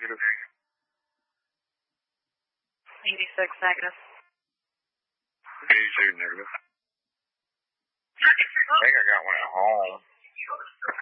Negative. 86 negative. 82 negative. I think I got one at home.